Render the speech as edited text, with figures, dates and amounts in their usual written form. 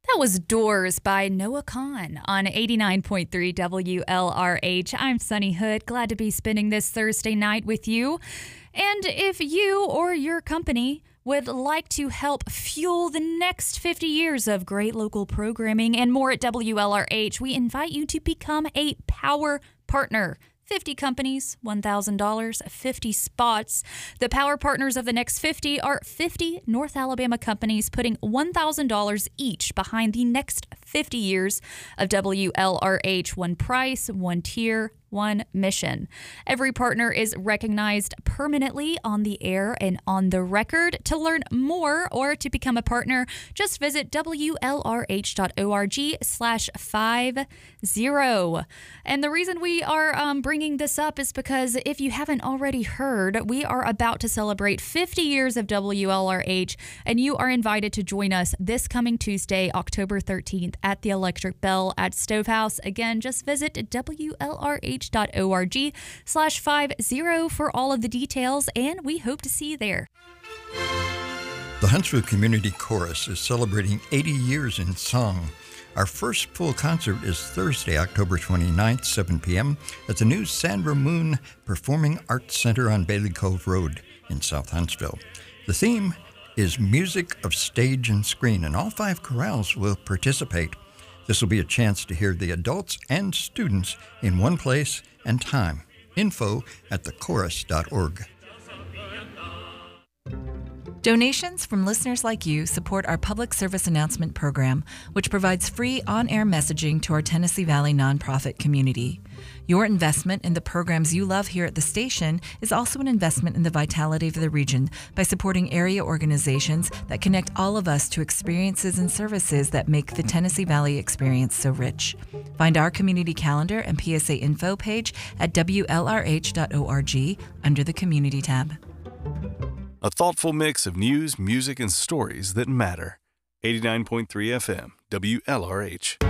That was Doors by Noah Kahan on 89.3 WLRH. I'm Sunny Hood. Glad to be spending this Thursday night with you. And if you or your company would like to help fuel the next 50 years of great local programming and more at WLRH, we invite you to become a Power Partner. 50 companies, $1,000, 50 spots. The power partners of the next 50 are 50 North Alabama companies putting $1,000 each behind the next 50 years of WLRH. One price, one tier, one mission. Every partner is recognized permanently on the air and on the record. To learn more or to become a partner, just visit WLRH.org/50. And the reason we are bringing this up is because if you haven't already heard, we are about to celebrate 50 years of WLRH, and you are invited to join us this coming Tuesday, October 13th at the Electric Bell at Stovehouse. Again, just visit WLRH.org/50 for all of the details, and we hope to see you there. The Huntsville Community Chorus is celebrating 80 years in song. Our first full concert is Thursday, October 29th, 7 p.m. at the new Sandra Moon Performing Arts Center on Bailey Cove Road in South Huntsville. The theme is Music of Stage and Screen, and all 5 chorales will participate. This will be a chance to hear the adults and students in one place and time. Info at thechorus.org. Donations from listeners like you support our public service announcement program, which provides free on-air messaging to our Tennessee Valley nonprofit community. Your investment in the programs you love here at the station is also an investment in the vitality of the region by supporting area organizations that connect all of us to experiences and services that make the Tennessee Valley experience so rich. Find our community calendar and PSA info page at WLRH.org under the Community tab. A thoughtful mix of news, music, and stories that matter. 89.3 FM, WLRH.